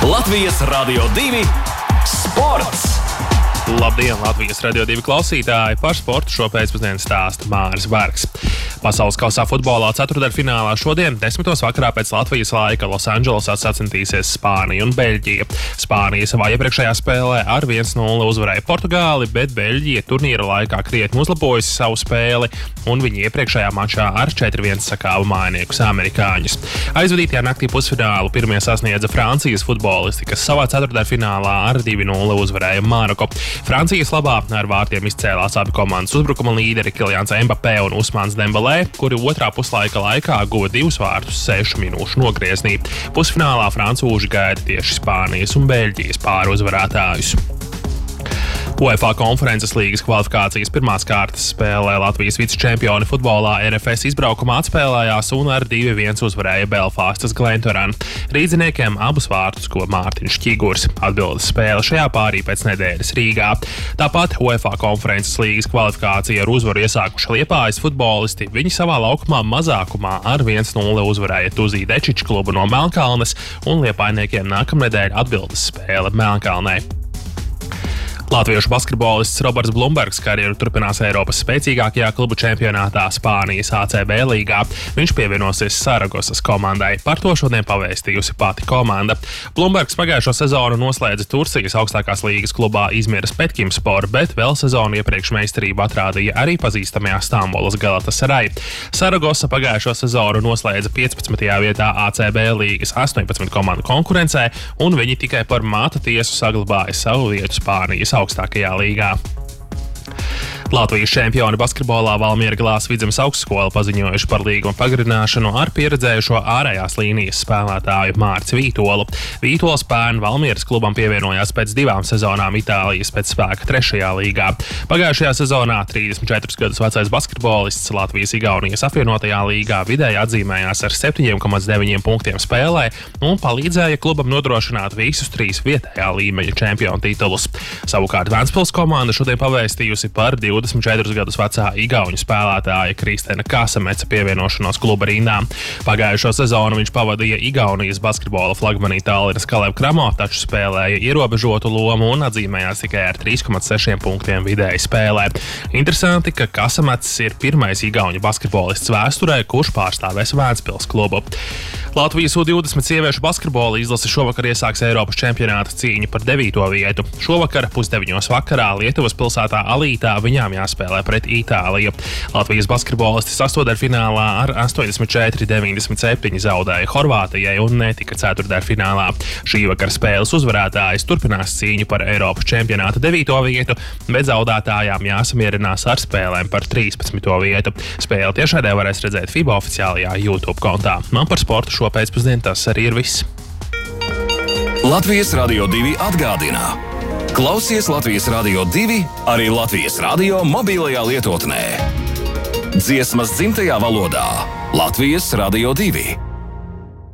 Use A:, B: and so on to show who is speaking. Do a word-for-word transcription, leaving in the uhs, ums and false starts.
A: Latvijas Radio divi sports!
B: Labdien, Latvijas Radio divi klausītāji! Par sportu šo pēcpusdienu stāsta Māris Bergs. Pasaules kausā futbolā ceturtdaļfinālā šodien desmitos vakarā pēc Latvijas laika Losandželosā sacensties Spānija un Beļģija. Spānija savā iepriekšējā spēlē ar viens nulle uzvarēja Portugāli, bet Beļģija turnīra laikā krietni uzlabojusi savu spēli, un viņi iepriekšējā mačā ar četri viens sakāva mājiniekus amerikāņus. Aizvadītajā naktī pusfinālu pirmie sasniedza Francijas futbolisti, kas savā ceturtdaļfinālā ar divi nulle uzvarēja Maroku. Francijas labā ar vārtiem izcēlās abi komandas uzbrukuma līderi Kilians Mbappé un Usmans Dembelē, kuri otrā puslaika laikā guva divus vārtus sešu minūšu nogrieznī. Pusfinālā francūži gaida tieši Spānijas un Beļģijas pāruzvarētājus. UEFA konferences līgas kvalifikācijas pirmās kārtas spēlē Latvijas vicečempioni futbolā R F S izbraukumā atspēlējās un ar divi viens uzvarēja Belfastas Glentoran. Rīdziniekiem abus vārtus ko Mārtiņš Čigurs. Atbildes spēle šajā pārī pēc nedēļas Rīgā. Tāpat UEFA konferences līgas kvalifikācija ar uzvaru iesākuši Liepājas futbolisti. Viņi savā laukumā mazākumā ar viens nulle uzvarēja Tuzī Dečiču klubu no Melnkalnes, un liepājniekiem nākamnedēļ atbildes spēle Melnkalnē. Latviešu basketbolists Roberts Blumbergs karjeru turpinās Eiropas spēcīgākajā klubu čempionātā Spānijas A C B līgā. Viņš pievienosies Saragosas komandai. Par to šodien pavēstījusi pati komanda. Blumbergs pagājušo sezonu noslēdza Turcijas augstākās līgas klubā Izmiras Petkimspor, bet vēl sezonu iepriekš meistarību atrādīja arī pazīstamajā Stambulas Galatasaray. Saragosa pagājušo sezonu noslēdza piecpadsmitajā vietā A C B līgas astoņpadsmit komandu konkurencē, un viņi tikai par māta tiesu saglabāja savu vietu Spānijas augstākajā līgā. Latvijas čempioni basketbolā Valmiera Glāzes Vidzemes augstskola paziņojuši par līguma pagarināšanu ar pieredzējušo ārējās līnijas spēlētāju Mārci Vītolu. Vītols pērn Valmieras klubam pievienojās pēc divām sezonām Itālijas pēc spēka trešajā līgā. Pagājušajā sezonā trīsdesmit četrus gadus vecais basketbolists Latvijas-Igaunijas apvienotajā līgā vidēji atzīmējās ar septiņiem komats deviņiem punktiem spēlē un palīdzēja klubam nodrošināt visus trīs vietējā līmeņa čempionu titulus. Savukārt Ventspils komanda šodien pavēstījusi par divdesmit četrus gadus vecā igauņu spēlētāja Kristēna Kasameca pievienošanos kluba rindām. Pagājušo sezonu viņš pavadīja Igaunijas basketbola flagmanī Tallinas Kalev Kramo, taču spēlēja ierobežotu lomu un atzīmējās tikai ar trīs komats sešiem punktiem vidēji spēlē. Interesanti, ka Kasamecs ir pirmais igauņu basketbolists vēsturē, kurš pārstāvēs Ventspils klubu. Latvijas U divdesmit sieviešu basketbola izlase šovakar iesāks Eiropas čempionāta cīņu par devīto vietu. Šovakar pusdeviņos vakarā Lietuvas pilsētā Alītā viņām jāspēlē pret Itāliju. Latvijas basketbolisti sastotdaļfinālā ar astoņdesmit četri deviņdesmit septiņi zaudēja Horvātijai un netika ceturtdaļfinālā. Šī vakara spēles uzvarētājs turpinās cīņu par Eiropas čempionāta devīto vietu, bet zaudētājām jāsamierinās ar spēlēm par trīspadsmito vietu. Spēli tiešraidē varēs redzēt FIBA oficiālajā YouTube kontā. Man par sportu šo pēcpusdienu tas arī ir viss.
A: Latvijas Radio divi atgādina. Klausies Latvijas Radio divi arī Latvijas radio mobilajā lietotnē. Dziesmas dzimtajā valodā. Latvijas Radio divi.